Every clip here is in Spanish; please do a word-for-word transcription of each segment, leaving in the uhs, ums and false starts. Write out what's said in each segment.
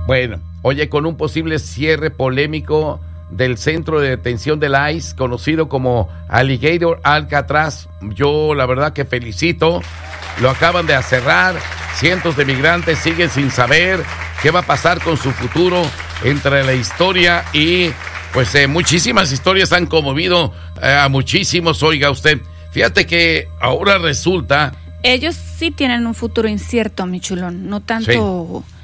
Bueno, oye, con un posible cierre polémico del centro de detención del I C E, conocido como Alligator Alcatraz, yo la verdad que felicito, lo acaban de cerrar, cientos de migrantes siguen sin saber qué va a pasar con su futuro entre la historia y pues eh, muchísimas historias han conmovido eh, a muchísimos, oiga usted, fíjate que ahora resulta... Ellos sí tienen un futuro incierto, mi chulón, no tanto... Sí.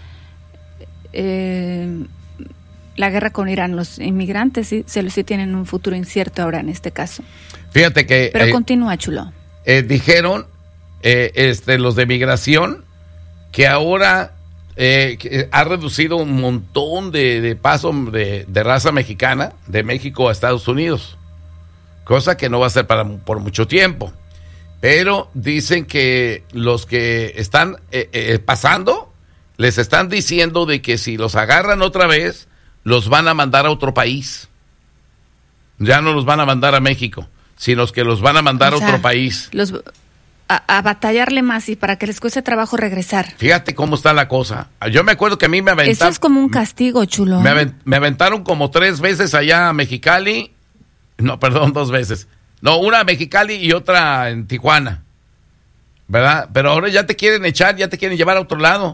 Eh, la guerra con Irán, los inmigrantes sí, se, sí tienen un futuro incierto ahora en este caso. Fíjate que... Pero eh, continúa, chulo. Eh, dijeron eh, este, los de migración que ahora eh, que ha reducido un montón de, de paso de, de raza mexicana de México a Estados Unidos, cosa que no va a ser para, por mucho tiempo. Pero dicen que los que están eh, eh, pasando... les están diciendo de que si los agarran otra vez, los van a mandar a otro país. Ya no los van a mandar a México, sino que los van a mandar o sea, a otro país. Los, a, a batallarle más y para que les cueste trabajo regresar. Fíjate cómo está la cosa. Yo me acuerdo que a mí me aventaron... Eso es como un castigo, chulo. Me, avent, me aventaron como tres veces allá a Mexicali. No, perdón, dos veces. No, una a Mexicali y otra en Tijuana. ¿Verdad? Pero ahora ya te quieren echar, ya te quieren llevar a otro lado.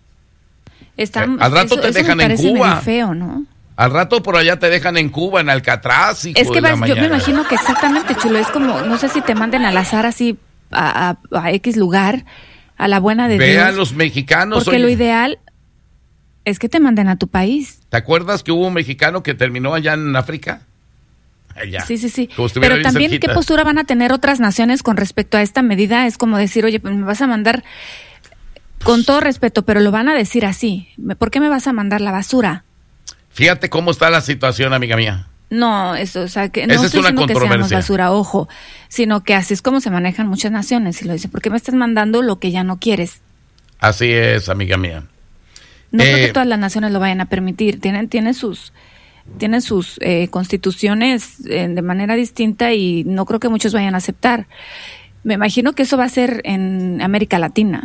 Están, al rato eso, te dejan en Cuba. Feo, ¿no? Al rato por allá te dejan en Cuba, en Alcatraz. Es que vas, yo me imagino que exactamente, chulo, es como, no sé si te manden al azar así a, a, a X lugar, a la buena de Ve Dios. Ve a los mexicanos. Porque oye, lo ideal es que te manden a tu país. ¿Te acuerdas que hubo un mexicano que terminó allá en África? Allá. Sí, sí, sí. Pero también, cerquita. ¿Qué postura van a tener otras naciones con respecto a esta medida? Es como decir, oye, pues me vas a mandar... Con todo respeto, pero lo van a decir así. ¿Por qué me vas a mandar la basura? Fíjate cómo está la situación, amiga mía. No, eso, o sea, que no Esa estoy es una diciendo que seamos controversia. basura, ojo, sino que así es como se manejan muchas naciones. Y lo dicen, ¿por qué me estás mandando lo que ya no quieres? Así es, amiga mía. No eh, creo que todas las naciones lo vayan a permitir. Tienen, tienen sus, tienen sus eh, constituciones eh, de manera distinta y no creo que muchos vayan a aceptar. Me imagino que eso va a ser en América Latina.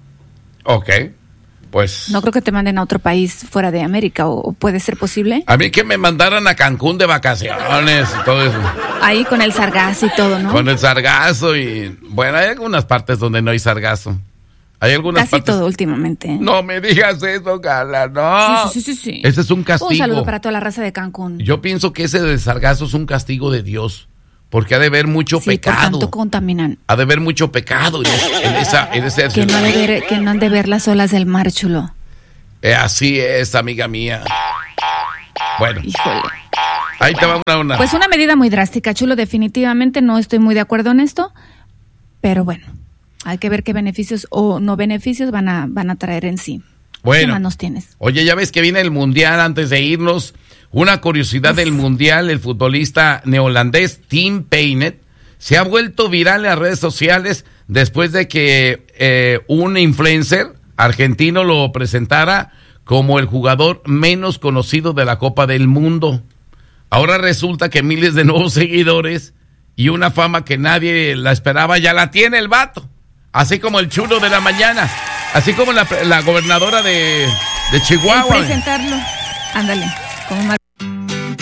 Ok, pues... No creo que te manden a otro país fuera de América, ¿o, o puede ser posible? A mí que me mandaran a Cancún de vacaciones y todo eso. Ahí con el sargazo y todo, ¿no? Con el sargazo y... Bueno, hay algunas partes donde no hay sargazo. Hay algunas Casi partes... todo últimamente. ¿eh? No me digas eso, Carla, no. Sí, sí, sí, sí. Ese es un castigo. Un saludo para toda la raza de Cancún. Yo pienso que ese del sargazo es un castigo de Dios. Porque ha de haber mucho sí, pecado. Por tanto contaminan. Ha de haber mucho pecado en, en esa, en ese que no, de ver, que no han de ver las olas del mar, chulo. Eh, así es, amiga mía. Bueno. Híjole. Ahí te va una, una. Pues una medida muy drástica, chulo. Definitivamente no estoy muy de acuerdo en esto. Pero bueno, hay que ver qué beneficios o no beneficios van a, van a traer en sí. Bueno. ¿Qué más nos tienes? Oye, ya ves que viene el Mundial antes de irnos. Una curiosidad Uf. del Mundial, el futbolista neozelandés Tim Payne se ha vuelto viral en las redes sociales después de que eh, un influencer argentino lo presentara como el jugador menos conocido de la Copa del Mundo. Ahora resulta que miles de nuevos seguidores y una fama que nadie la esperaba ya la tiene el vato. Así como el chulo de la mañana, así como la, la gobernadora de, de Chihuahua. El presentarlo, ándale, como